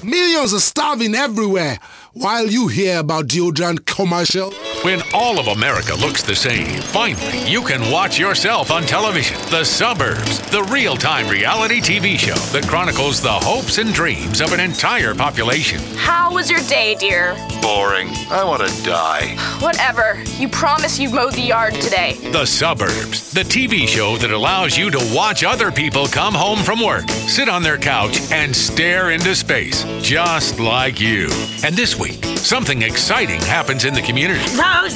Millions are starving everywhere, while you hear about deodorant commercial. When all of America looks the same, finally, you can watch yourself on television. The Suburbs, the real-time reality TV show that chronicles the hopes and dreams of an entire population. How was your day, dear? Boring. I want to die. Whatever. You promised you'd mow the yard today. The Suburbs, the TV show that allows you to watch other people come home from work, sit on their couch, and stare into space, just like you. And this week, something exciting happens in the community. Rose!